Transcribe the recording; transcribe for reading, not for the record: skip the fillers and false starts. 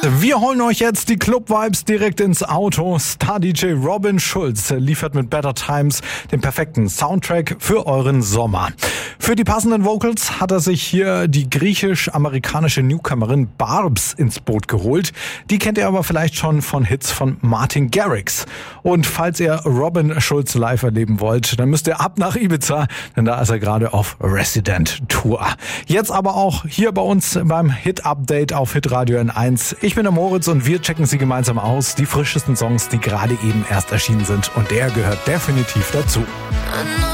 Wir holen euch jetzt die Club-Vibes direkt ins Auto. Star-DJ Robin Schulz liefert mit Better Times den perfekten Soundtrack für euren Sommer. Für die passenden Vocals hat er sich hier die griechisch-amerikanische Newcomerin Barbs ins Boot geholt. Die kennt ihr aber vielleicht schon von Hits von Martin Garrix. Und falls ihr Robin Schulz live erleben wollt, dann müsst ihr ab nach Ibiza, denn da ist er gerade auf Resident Tour. Jetzt aber auch hier bei uns beim Hit-Update auf Hitradio N1. Ich bin der Moritz und wir checken sie gemeinsam aus, die frischesten Songs, die gerade eben erst erschienen sind. Und der gehört definitiv dazu.